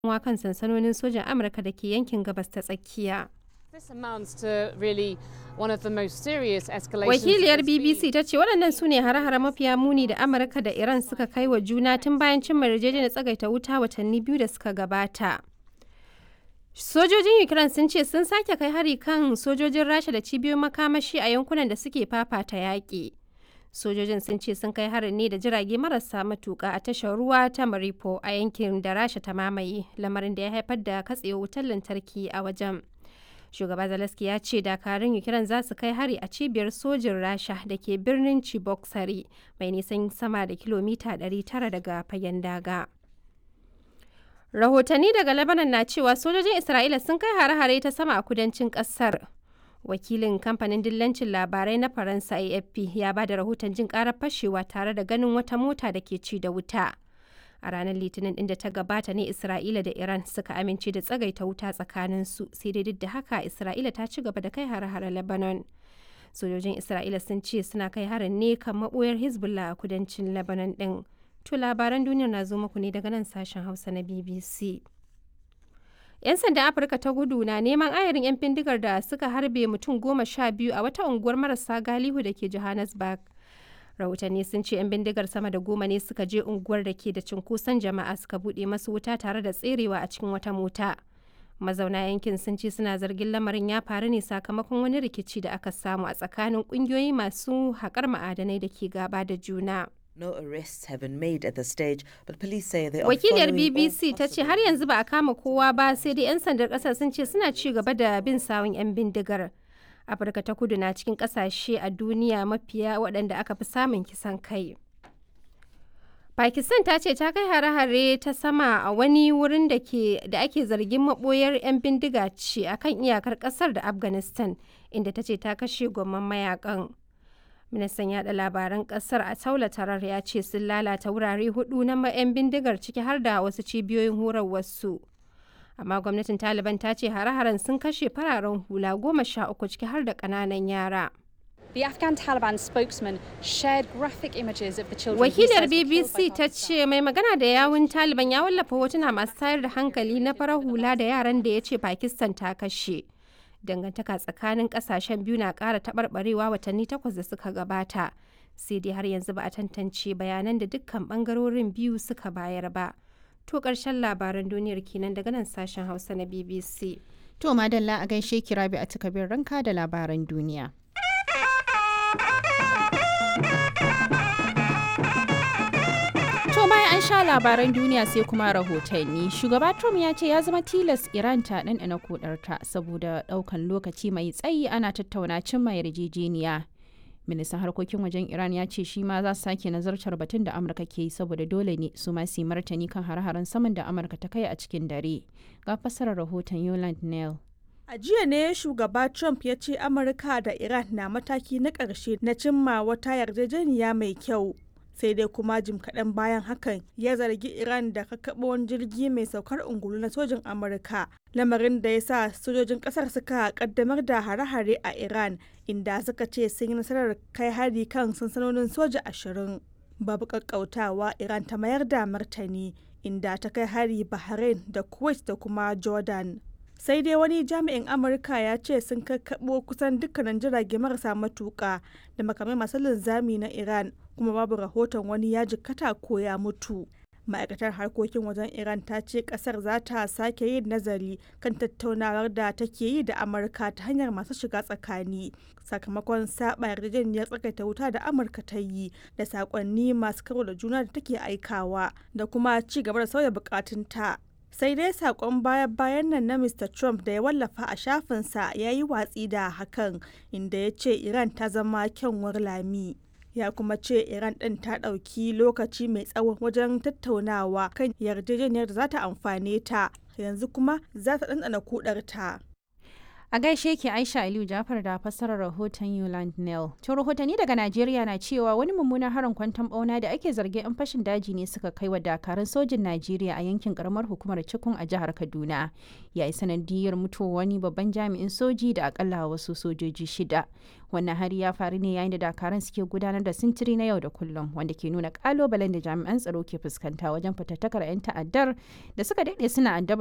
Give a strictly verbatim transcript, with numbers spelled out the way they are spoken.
kan sansanonin sojan Amurka da ke yankin Gabas ta Tsakiya. Wakiliyar B B C ta ce waɗannan su ne hare-hare mafiya muni da Amurka da Iran suka kai wa juna tun bayan cimma yarjejeniyar tsagaita wuta watanni biyu da suka gabata. Sojojin Ukraine sun ce sun sake kai hari kan sojojin Rasha da cibiyoyin makamashi a yankunan da suke fafata yaƙi. Sojojin sun ce sun kai harin ne da jirage marasa matuƙa a tashar ruwa ta Mariupol a yankin da Rasha ta mamaye, lamarin da ya haifar da katsewar wutar lantarki a wajen. Shugaba Zelensky ya ce dakarun Ukraine za su kai hari a cibiyar sojin Rasha da ke birnin Cheboksary mai nisan sama da kilomita ɗari tara daga fagen daga. Rahotanni daga Lebanon na cewa sojojin Isra'ila sun kai hare-hare ta sama a kudancin ƙasar. Wakilin kamfanin dillancin labarai na Faransa A F P ya ba da rahoton jin ƙarar fashewa tare da ganin wata mota da ke ci da wuta. A ranar Litinin ɗin da ta gabata ne Isra'ila da Iran suka amince da tsagaita wuta tsakaninsu, sai dai duk da haka Isra'ila ta ci gaba da kai hare-hare Lebanon. Sojojin Isra'ila sun ce suna kai harin ne kan maɓoyar Hezbollah a kudancin Lebanon ɗin. To labaran duniyar na zo muku ne daga nan sashen Hausa na B B C. 'Yan sandan Afirka ta Kudu na neman ayarin 'yan bindigar da suka harbe mutum goma sha biyu a wata unguwar marasa galihu da ke Johannesburg. Rahotanni sun ce 'yan bindigar sama da goma ne suka je unguwar da ke da cunkoson jama'a suka buɗe masu wuta tare da tserewa a cikin wata mota. Mazauna yankin sun ce suna zargin lamarin ya faru ne sakamakon wani rikici da aka samu a tsakanin ƙungiyoyi masu haƙar ma'adanai da ke gaba da juna. No arrests have been made at the stage, but police say they are Wakiliyar following B B all C ta ce possible- har yanzu ba a kama kowa ba sai dai 'yan sandar ƙasar sun ce suna ci gaba da bin sawun 'yan bindigar. Afirka ta Kudu na cikin ƙasashe a duniya mafiya waɗanda aka fi samun kisan kai. Pakistan ta ce ta kai hare-hare ta sama a wani wurin da ke da ake zargin maɓoyar 'yan bindiga ce akan iyakar ƙasar da Afghanistan, inda ta ce ta kashe gwamman mayakan. Ministan yada labaran kasar a Taula Tarar ya ce sun lalata wurare hudu na 'yan bindigar ciki har da wasu cibiyoyin horarwarsu. Amma gwamnatin Taliban ta ce hare-haren sun kashe fararen hula goma sha uku ciki har da ƙananan yara. The Afghan Taliban spokesman shared graphic images of the children. he Wakilar says B were B killed by C ta ce mai magana da yawun Taliban ya wallafa hotuna masu tayar da hankali na farar hula da yaran da ya ce Pakistan ta kashe. Dangantaka tsakanin kasashen biyu na ƙara taɓarɓarewa watanni takwas da suka gabata, sai dai har yanzu ba a tantance bayanan da dukkan ɓangarorin biyu suka bayar ba. To ƙarshen labaran duniyar kenan daga nan sashen Hausa na B B C. To madalla a gaishe ki Rabi a takabin ranka da labaran duniya. To bayan an sha labaran duniya sai kuma rahotanni. Shugaba Trump ya ce ya zama tilas Iran ta ɗanɗana kodarta saboda ɗaukan lokaci mai tsayi ana tattauna cimma yarjejeniya. Ministan harkokin wajen Iran ya ce shi ma za su sake nazartar batun da Amurka ke yi saboda dole ne su ma su yi martani kan hare-haren saman da Amurka ta kai a cikin dare. Ga fassarar rahoton Yolande Neal. A jiya ne shugaba Trump ya ce Amurka da Iran na mataki na ƙarshe na cimma wata yarjejeniya mai kyau. Sai dai kuma jim kaɗan bayan hakan ya zargi Iran da kakkaɓo wani jirgi mai saukar ungulu na sojin Amurka. Lamarin da ya sa sojojin ƙasar suka ƙaddamar da hare-hare a Iran, inda suka ce sun yi nasarar kai hari kan sansanonin soja ashirin. Babu ƙaƙƙautawa Iran ta mayar da martani, inda ta kai hari Bahrain da Kuwait da kuma Jordan. Sai dai wani jami'in Amurka ya ce sun kakkaɓo kusan dukkanin jirage marasa matuƙa da makamai masu linzami na Iran, kuma babu rahoton wani ya jikkata ko ya mutu. Ma'aikatar harkokin wajen Iran ta ce kasar za ta sake yin nazari kan tattaunawar da take yi da Amurka ta hanyar masu shiga tsakani sakamakon saba yarjejeniyar tsakaita wuta da Amurka ta yi da sakonni masu karo da juna da take aikawa da kuma ci gaba da sauya bukatunta. Sai dai sakon baya-bayan nan na Mister Trump da ya wallafa a shafinsa ya yi watsi da hakan, inda ya ce Iran ta zama kyanwar lami. Ya kuma ce Iran ɗin ta ɗauki lokaci mai tsawo wajen tattaunawa kan yarjejeniyar da za ta amfane ta, yanzu kuma za ta ɗanɗana kudarta. A gaishe ke Aisha Aliyu Jafar da fassarar rahoton Yuland Neil. To rahotanni daga Najeriya na cewa wani mummunan harin kwanton bauna da ake zargin 'yan fashin daji ne suka kai wa dakarun sojin Najeriya a yankin karamar hukumar Cikun a jihar Kaduna. Ya yi sanadiyar mutuwar wani babban jami'in soji da akalla wasu sojoji shida. Wannan hari ya faru ne yayin da dakarun suke gudanar da sintiri na yau da kullum wanda ke nuna kalubalen da jami'an tsaro ke fuskanta wajen fatattakar 'yan ta'addar da suka daɗe suna addaba